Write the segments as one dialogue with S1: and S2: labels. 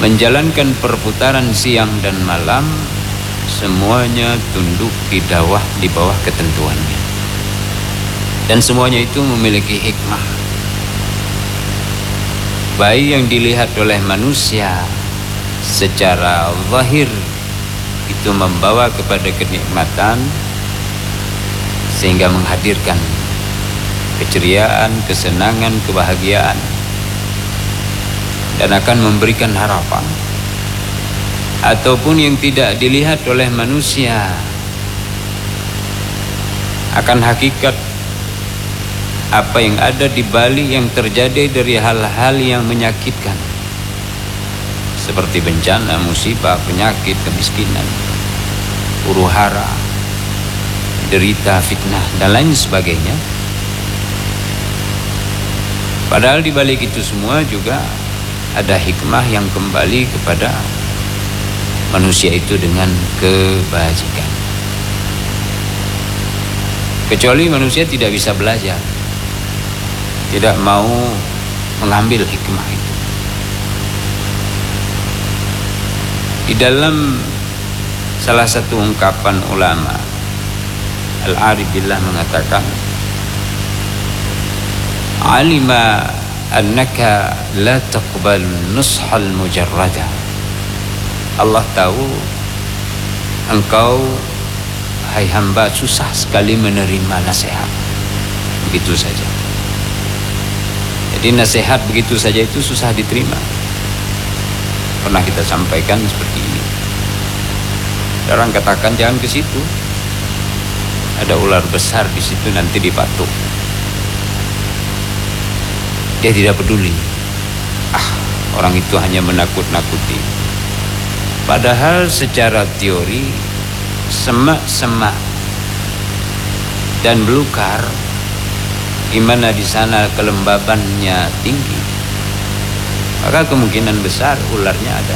S1: menjalankan perputaran siang dan malam, semuanya tunduk di bawah ketentuannya. Dan semuanya itu memiliki hikmah. Baik yang dilihat oleh manusia secara zahir itu membawa kepada kenikmatan sehingga menghadirkan keceriaan, kesenangan, kebahagiaan, dan akan memberikan harapan. Ataupun yang tidak dilihat oleh manusia akan hakikat apa yang ada di balik yang terjadi dari hal-hal yang menyakitkan, seperti bencana, musibah, penyakit, kemiskinan, huru-hara, derita, fitnah, dan lain sebagainya. Padahal di balik itu semua juga ada hikmah yang kembali kepada manusia itu dengan kebajikan. Kecuali manusia tidak bisa belajar, tidak mau mengambil hikmah itu. Di dalam salah satu ungkapan ulama, Al-Arif Billah mengatakan, alima annaka la taqbal nushal mujarrada. Allah tahu engkau, hai hamba, susah sekali menerima nasihat begitu saja. Jadi nasihat begitu saja itu susah diterima. Pernah kita sampaikan seperti ini. Orang katakan jangan ke situ, ada ular besar di situ, nanti dipatuk. Dia tidak peduli. Orang itu hanya menakut-nakuti. Padahal secara teori semak-semak dan belukar, di mana di sana kelembabannya tinggi, maka kemungkinan besar ularnya ada.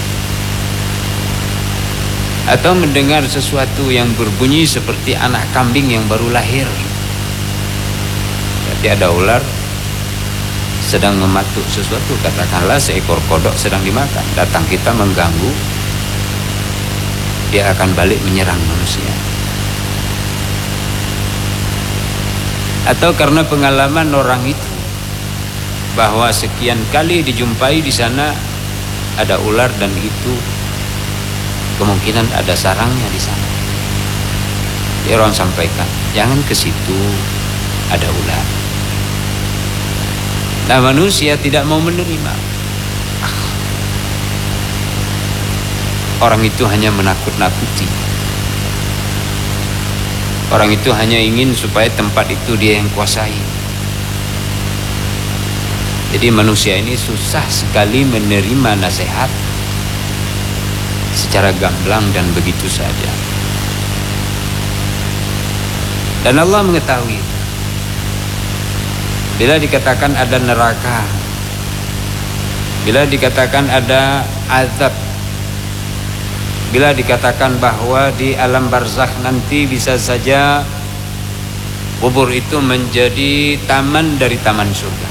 S1: Atau mendengar sesuatu yang berbunyi seperti anak kambing yang baru lahir, berarti ada ular sedang mematuk sesuatu. Katakanlah seekor kodok sedang dimakan, datang kita mengganggu, dia akan balik menyerang manusia. Atau karena pengalaman orang itu bahwa sekian kali dijumpai di sana ada ular, dan itu kemungkinan ada sarangnya di sana. Dia orang sampaikan, jangan ke situ, ada ular. Nah, manusia tidak mau menerima. Orang itu hanya menakut-nakuti. Orang itu hanya ingin supaya tempat itu dia yang kuasai. Jadi manusia ini susah sekali menerima nasihat secara gamblang dan begitu saja. Dan Allah mengetahui, bila dikatakan ada neraka, bila dikatakan ada azab, bila dikatakan bahwa di alam barzakh nanti bisa saja kubur itu menjadi taman dari taman surga,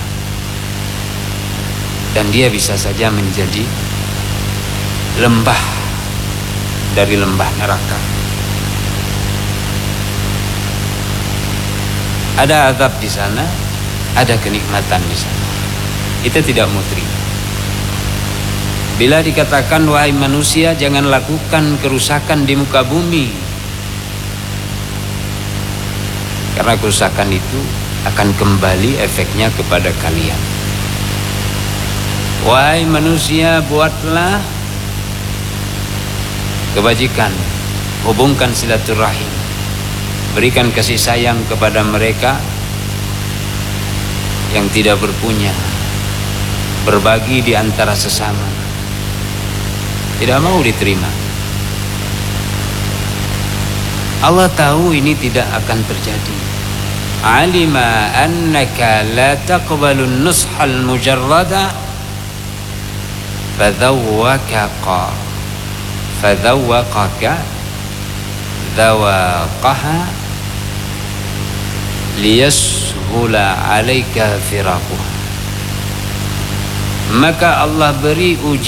S1: dan dia bisa saja menjadi lembah dari lembah neraka. Ada azab di sana, ada kenikmatan di sana. Kita tidak mau terima. Bila dikatakan wahai manusia jangan lakukan kerusakan di muka bumi, karena kerusakan itu akan kembali efeknya kepada kalian. Wahai manusia, buatlah kebajikan, hubungkan silaturahim, berikan kasih sayang kepada mereka yang tidak berpunya, berbagi di antara sesama. Tidak mau diterima. Allah tahu ini tidak akan terjadi. Alima annaka la taqbalun nushal mujarrada fadhawwaqaka dhawaqaha liyashula alaika firaquha. Maka Allah beri ujian